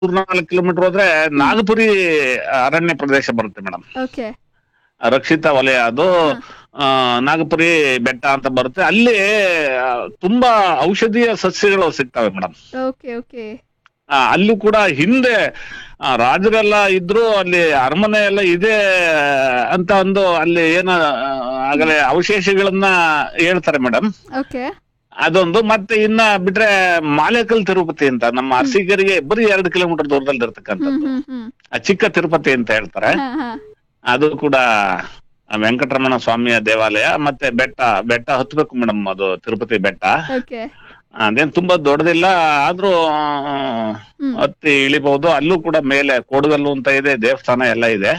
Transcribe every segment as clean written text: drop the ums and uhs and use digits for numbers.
3-4 kilometre ಹೋದ್ರೆ ನಾಗಪುರಿ ಅರಣ್ಯ ಪ್ರದೇಶ ಬರುತ್ತೆ ಮೇಡಮ್. ಓಕೆ. ರಕ್ಷಿತ ವಲಯ ಅದು. ನಾಗಪುರಿ ಬೆಟ್ಟ ಅಂತ ಬರುತ್ತೆ. ಅಲ್ಲಿ ತುಂಬಾ ಔಷಧೀಯ ಸಸ್ಯಗಳು ಸಿಗ್ತವೆ ಮೇಡಮ್. Okay okay. ಅಲ್ಲೂ ಕೂಡ ಹಿಂದೆ ರಾಜರೆಲ್ಲ ಇದ್ರು, ಅಲ್ಲಿ ಅರಮನೆ ಎಲ್ಲ ಇದೆ ಅಂತ ಒಂದು ಅಲ್ಲಿ ಆಗಲೇ ಅವಶೇಷಗಳನ್ನ ಹೇಳ್ತಾರೆ ಮೇಡಮ್. ಓಕೆ. ಅದೊಂದು. ಮತ್ತೆ ಇನ್ನ ಬಿಟ್ರೆ ಮಾಲೇಕಲ್ ತಿರುಪತಿ ಅಂತ ನಮ್ಮ ಅರಸೀಕೆರೆಗೆ ಬರೀ 2 ಕಿಲೋಮೀಟರ್ ದೂರದಲ್ಲಿ ಇರ್ತಕ್ಕಂಥದ್ದು ಚಿಕ್ಕ ತಿರುಪತಿ ಅಂತ ಹೇಳ್ತಾರೆ. ಅದು ಕೂಡ ವೆಂಕಟರಮಣ ಸ್ವಾಮಿಯ ದೇವಾಲಯ. ಮತ್ತೆ ಬೆಟ್ಟ ಹತ್ಬೇಕು ಮೇಡಮ್, ಅದು ತಿರುಪತಿ ಬೆಟ್ಟ. ಅದೇನ್ ತುಂಬಾ ದೊಡ್ಡದಿಲ್ಲ, ಆದ್ರೂ ಹತ್ತಿ ಇಳಿಬಹುದು. ಅಲ್ಲೂ ಕೂಡ ಮೇಲೆ ಕೋಡಗಲ್ಲು ಅಂತ ಇದೆ, ದೇವಸ್ಥಾನ ಎಲ್ಲ ಇದೆ.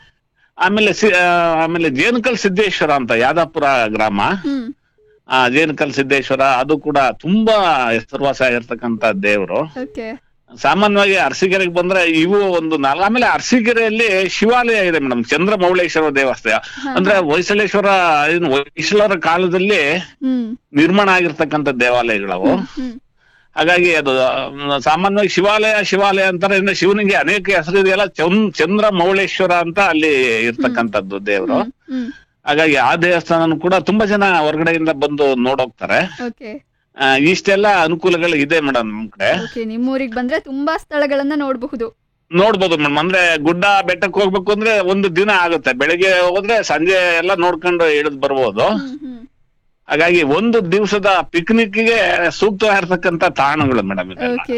ಆಮೇಲೆ ಜೇನುಕಲ್ ಸಿದ್ದೇಶ್ವರ ಅಂತ ಯಾದಪುರ ಗ್ರಾಮ. ಜೇನುಕಲ್ ಸಿದ್ದೇಶ್ವರ ಅದು ಕೂಡ ತುಂಬಾ ಹೆಸರುವಾಸ ಆಗಿರ್ತಕ್ಕಂತ ದೇವರು. ಸಾಮಾನ್ಯವಾಗಿ ಅರಸೀಕೆರೆಗೆ ಬಂದ್ರೆ ಇವು ಒಂದು ಆಮೇಲೆ ಅರಸೀಕೆರೆಯಲ್ಲಿ ಶಿವಾಲಯ ಇದೆ ಮೇಡಮ್, ಚಂದ್ರಮೌಳೇಶ್ವರ ದೇವಸ್ಥಾನ. ಅಂದ್ರೆ ಹೊಯ್ಸಳರ ಕಾಲದಲ್ಲಿ ನಿರ್ಮಾಣ ಆಗಿರ್ತಕ್ಕಂಥ ದೇವಾಲಯಗಳವು. ಹಾಗಾಗಿ ಅದು ಸಾಮಾನ್ಯವಾಗಿ ಶಿವಾಲಯ ಅಂತಾರೆ. ಇನ್ನು ಶಿವನಿಗೆ ಅನೇಕ ಹೆಸರಿದೆಯಲ್ಲ, ಚಂದ್ರಮೌಳೇಶ್ವರ ಅಂತ ಅಲ್ಲಿ ಇರ್ತಕ್ಕಂಥದ್ದು ದೇವರು. ಹಾಗಾಗಿ ಆ ದೇವಸ್ಥಾನ ಕೂಡ ತುಂಬಾ ಜನ ಹೊರಗಡೆಯಿಂದ ಬಂದು ನೋಡೋಗ್ತಾರೆ. ಇಷ್ಟೆಲ್ಲ ಅನುಕೂಲಗಳು ಇದೆ ಮೇಡಮ್ ನಮ್ ಕಡೆ. ನಿಮ್ಮೂರಿಗೆ ಬಂದ್ರೆ ತುಂಬಾ ಸ್ಥಳಗಳನ್ನ ನೋಡ್ಬಹುದು ಮೇಡಮ್. ಅಂದ್ರೆ ಗುಡ್ಡ ಬೆಟ್ಟಕ್ಕೆ ಹೋಗ್ಬೇಕು ಅಂದ್ರೆ 1 ದಿನ ಆಗುತ್ತೆ. ಬೆಳಿಗ್ಗೆ ಹೋದ್ರೆ ಸಂಜೆ ಎಲ್ಲ ನೋಡ್ಕೊಂಡು ಇಳಿದ್ ಬರ್ಬೋದು. ಹಾಗಾಗಿ 1 ದಿವಸದ ಪಿಕ್ನಿಕ್ಗೆ ಸೂಕ್ತವಾಗಿರ್ತಕ್ಕಂಥ ತಾಣಗಳು ಮೇಡಮ್.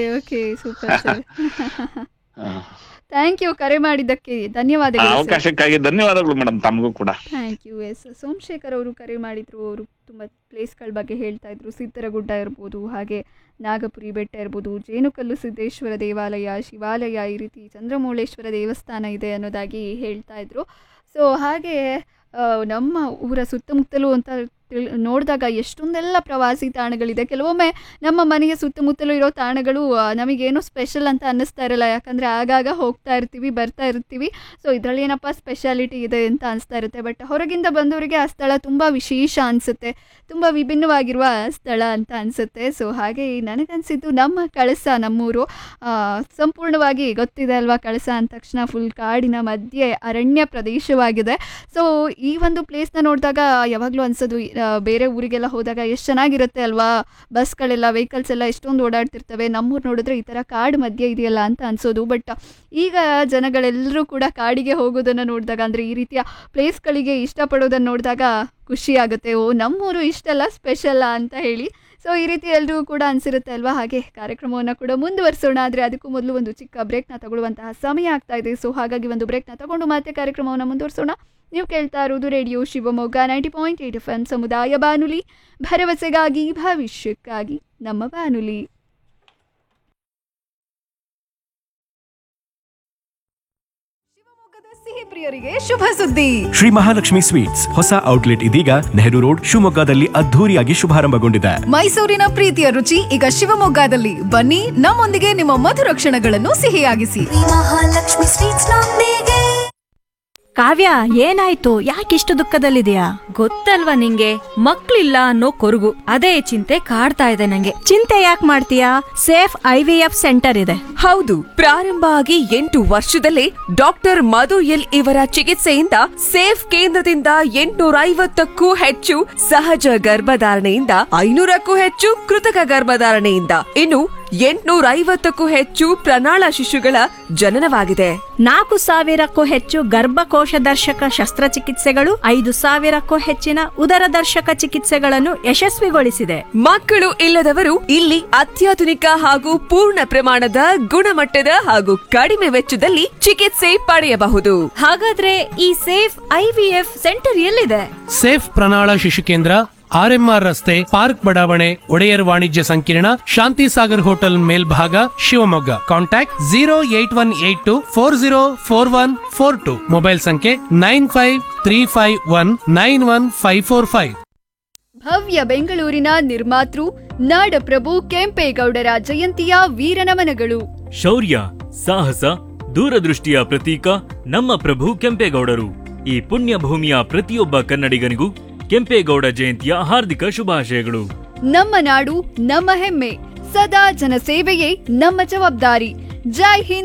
ಥ್ಯಾಂಕ್ ಯು, ಕರೆ ಮಾಡಿದ್ದಕ್ಕೆ ಧನ್ಯವಾದಗಳು. ಅವಕಾಶಕ್ಕಾಗಿ ಧನ್ಯವಾದಗಳು ಮೇಡಮ್, ತಮಗೂ ಕೂಡ ಥ್ಯಾಂಕ್ ಯು. ಸೋಮಶೇಖರ್ ಅವರು ಕರೆ ಮಾಡಿದ್ರು. ಅವರು ತುಂಬ ಪ್ಲೇಸ್ಗಳ ಬಗ್ಗೆ ಹೇಳ್ತಾ ಇದ್ರು. ಸಿದ್ದರಗುಡ್ಡ ಇರ್ಬೋದು, ಹಾಗೆ ನಾಗಪುರಿ ಬೆಟ್ಟ ಇರ್ಬೋದು, ಜೇನುಕಲ್ಲು ಸಿದ್ದೇಶ್ವರ ದೇವಾಲಯ, ಶಿವಾಲಯ, ಈ ರೀತಿ ಚಂದ್ರಮೌಳೇಶ್ವರ ದೇವಸ್ಥಾನ ಇದೆ ಅನ್ನೋದಾಗಿ ಹೇಳ್ತಾ ಇದ್ರು. ಸೊ ಹಾಗೆ ನಮ್ಮ ಊರ ಸುತ್ತಮುತ್ತಲೂ ಅಂತ ನೋಡಿದಾಗ ಎಷ್ಟೊಂದೆಲ್ಲ ಪ್ರವಾಸಿ ತಾಣಗಳಿದೆ. ಕೆಲವೊಮ್ಮೆ ನಮ್ಮ ಮನೆಯ ಸುತ್ತಮುತ್ತಲೂ ಇರೋ ತಾಣಗಳು ನಮಗೇನೋ ಸ್ಪೆಷಲ್ ಅಂತ ಅನ್ನಿಸ್ತಾ ಇರಲ್ಲ, ಯಾಕಂದರೆ ಆಗಾಗ ಹೋಗ್ತಾ ಇರ್ತೀವಿ, ಬರ್ತಾ ಇರ್ತೀವಿ. ಸೊ ಇದರಲ್ಲಿ ಏನಪ್ಪ ಸ್ಪೆಷಾಲಿಟಿ ಇದೆ ಅಂತ ಅನಿಸ್ತಾ ಇರುತ್ತೆ. ಬಟ್ ಹೊರಗಿಂದ ಬಂದವರಿಗೆ ಆ ಸ್ಥಳ ತುಂಬ ವಿಶೇಷ ಅನಿಸುತ್ತೆ, ತುಂಬ ವಿಭಿನ್ನವಾಗಿರುವ ಸ್ಥಳ ಅಂತ ಅನಿಸುತ್ತೆ. ಸೊ ಹಾಗೆ ನನಗನ್ಸಿದ್ದು ನಮ್ಮ ಕಳಸ, ನಮ್ಮೂರು ಸಂಪೂರ್ಣವಾಗಿ ಗೊತ್ತಿದೆ ಅಲ್ವಾ, ಕಳಸ ಅಂದ ತಕ್ಷಣ ಫುಲ್ ಕಾಡಿನ ಮಧ್ಯೆ ಅರಣ್ಯ ಪ್ರದೇಶವಾಗಿದೆ. ಸೊ ಈ ಒಂದು ಪ್ಲೇಸ್ನ ನೋಡಿದಾಗ ಯಾವಾಗಲೂ ಅನ್ಸೋದು, ಬೇರೆ ಊರಿಗೆಲ್ಲ ಹೋದಾಗ ಎಷ್ಟು ಚೆನ್ನಾಗಿರುತ್ತೆ ಅಲ್ವಾ, ಬಸ್ಗಳೆಲ್ಲ, ವೆಹಿಕಲ್ಸ್ ಎಲ್ಲ ಎಷ್ಟೊಂದು ಓಡಾಡ್ತಿರ್ತವೆ. ನಮ್ಮೂರು ನೋಡಿದ್ರೆ ಈ ಥರ ಕಾಡು ಮಧ್ಯೆ ಇದೆಯಲ್ಲ ಅಂತ ಅನ್ಸೋದು. ಬಟ್ ಈಗ ಜನಗಳೆಲ್ಲರೂ ಕೂಡ ಕಾಡಿಗೆ ಹೋಗೋದನ್ನು ನೋಡಿದಾಗ, ಅಂದರೆ ಈ ರೀತಿಯ ಪ್ಲೇಸ್ಗಳಿಗೆ ಇಷ್ಟಪಡೋದನ್ನು ನೋಡಿದಾಗ ಖುಷಿ ಆಗುತ್ತೆ. ಓ, ನಮ್ಮೂರು ಇಷ್ಟೆಲ್ಲ ಸ್ಪೆಷಲ್ಲ ಅಂತ ಹೇಳಿ. ಸೊ ಈ ರೀತಿ ಎಲ್ರಿಗೂ ಕೂಡ ಅನಿಸಿರುತ್ತೆ ಅಲ್ವಾ. ಹಾಗೆ ಕಾರ್ಯಕ್ರಮವನ್ನು ಕೂಡ ಮುಂದುವರಿಸೋಣ, ಆದರೆ ಅದಕ್ಕೂ ಮೊದಲು ಒಂದು ಚಿಕ್ಕ ಬ್ರೇಕ್ನ ತಗೊಳ್ಳುವಂತಹ ಸಮಯ ಆಗ್ತಾ ಇದೆ. ಸೊ ಹಾಗಾಗಿ ಒಂದು ಬ್ರೇಕ್ನ ತಗೊಂಡು ಮತ್ತೆ ಕಾರ್ಯಕ್ರಮವನ್ನು ಮುಂದುವರಿಸೋಣ. ನೀವು ಕೇಳ್ತಾ ಇರೋದು ರೇಡಿಯೋ ಶಿವಮೊಗ್ಗ 90.8 FM ಸಮುದಾಯ ಬಾನುಲಿ, ಭರವಸೆಗಾಗಿ ಭವಿಷ್ಯಕ್ಕಾಗಿ ನಮ್ಮ ಬಾನುಲಿ. ಶಿವಮೊಗ್ಗದ ಸಿಹಿ ಪ್ರಿಯರಿಗೆ ಶುಭ ಸುದ್ದಿ. ಶ್ರೀ ಮಹಾಲಕ್ಷ್ಮಿ ಸ್ವೀಟ್ಸ್ ಹೊಸ ಔಟ್ಲೆಟ್ ಇದೀಗ ನೆಹರು ರೋಡ್ ಶಿವಮೊಗ್ಗದಲ್ಲಿ ಅದ್ಧೂರಿಯಾಗಿ ಶುಭಾರಂಭಗೊಂಡಿದೆ. ಮೈಸೂರಿನ ಪ್ರೀತಿಯ ರುಚಿ ಈಗ ಶಿವಮೊಗ್ಗದಲ್ಲಿ. ಬನ್ನಿ, ನಮ್ಮೊಂದಿಗೆ ನಿಮ್ಮ ಮಧುರ ಕ್ಷಣಗಳನ್ನು ಸಿಹಿಯಾಗಿಸಿ. ಮಹಾಲಕ್ಷ್ಮಿ ಸ್ವೀಟ್ಸ್ ನೊಂದಿಗೆ. ಕಾವ್ಯ, ಏನಾಯ್ತು? ಯಾಕಿಷ್ಟು ದುಃಖದಲ್ಲಿದೆಯಾ? ಗೊತ್ತಲ್ವಾ ನಿಂಗೆ, ಮಕ್ಳಿಲ್ಲ ಅನ್ನೋ ಕೊರಗು, ಅದೇ ಚಿಂತೆ ಕಾಡ್ತಾ ಇದೆ ನಂಗೆ. ಚಿಂತೆ ಯಾಕೆ ಮಾಡ್ತೀಯಾ? ಸೇಫ್ IVF ಸೆಂಟರ್ ಇದೆ. ಹೌದು, ಪ್ರಾರಂಭ ಆಗಿ 8 ವರ್ಷದಲ್ಲೇ ಡಾಕ್ಟರ್ ಮಧು ಎಲ್ ಇವರ ಚಿಕಿತ್ಸೆಯಿಂದ ಸೇಫ್ ಕೇಂದ್ರದಿಂದ 850ಕ್ಕೂ ಹೆಚ್ಚು ಸಹಜ ಗರ್ಭಧಾರಣೆಯಿಂದ 500ಕ್ಕೂ ಹೆಚ್ಚು ಕೃತಕ ಗರ್ಭಧಾರಣೆಯಿಂದ ಇನ್ನು 850ಕ್ಕೂ ಹೆಚ್ಚು ಪ್ರಣಾಳ ಶಿಶುಗಳ ಜನನವಾಗಿದೆ. 4,000ಕ್ಕೂ ಹೆಚ್ಚು ಗರ್ಭಕೋಶ ದರ್ಶಕ ಶಸ್ತ್ರಚಿಕಿತ್ಸೆಗಳು, 5,000ಕ್ಕೂ ಹೆಚ್ಚಿನ ಉದರದರ್ಶಕ ಚಿಕಿತ್ಸೆಗಳನ್ನು ಯಶಸ್ವಿಗೊಳಿಸಿದೆ. ಮಕ್ಕಳು ಇಲ್ಲದವರು ಇಲ್ಲಿ ಅತ್ಯಾಧುನಿಕ ಹಾಗೂ ಪೂರ್ಣ ಪ್ರಮಾಣದ ಗುಣಮಟ್ಟದ ಹಾಗೂ ಕಡಿಮೆ ವೆಚ್ಚದಲ್ಲಿ ಚಿಕಿತ್ಸೆ ಪಡೆಯಬಹುದು. ಹಾಗಾದ್ರೆ ಈ ಸೇಫ್ IVF ಸೆಂಟರ್ ಎಲ್ಲಿದೆ? ಸೇಫ್ ಪ್ರಣಾಳ ಶಿಶು ಕೇಂದ್ರ, RMR ರಸ್ತೆ, ಪಾರ್ಕ್ ಬಡಾವಣೆ, ಒಡೆಯರ್ ವಾಣಿಜ್ಯ ಸಂಕೀರ್ಣ, ಶಾಂತಿ ಸಾಗರ್ ಹೋಟೆಲ್ ಮೇಲ್ಭಾಗ, ಶಿವಮೊಗ್ಗ. ಕಾಂಟ್ಯಾಕ್ಟ್ 08182404142. ಮೊಬೈಲ್ ಸಂಖ್ಯೆ 9535191545. ಭವ್ಯ ಬೆಂಗಳೂರಿನ ನಿರ್ಮಾತೃ ನಾಡಪ್ರಭು ಕೆಂಪೇಗೌಡರ ಜಯಂತಿಯ ವೀರನಮನಗಳು. ಶೌರ್ಯ, ಸಾಹಸ, ದೂರದೃಷ್ಟಿಯ ಪ್ರತೀಕ ನಮ್ಮ ಪ್ರಭು ಕೆಂಪೇಗೌಡರು. ಈ ಪುಣ್ಯ ಭೂಮಿಯ ಪ್ರತಿಯೊಬ್ಬ ಕನ್ನಡಿಗನಿಗೂ ಕೆಂಪೇಗೌಡ ಜಯಂತಿಯ ಹಾರ್ದಿಕ ಶುಭಾಶಯಗಳು. ನಮ್ಮ ನಾಡು ನಮ್ಮ ಹೆಮ್ಮೆ, ಸದಾ ಜನಸೇವೆಯೇ ನಮ್ಮ ಜವಾಬ್ದಾರಿ. ಜೈ ಹಿಂದ್.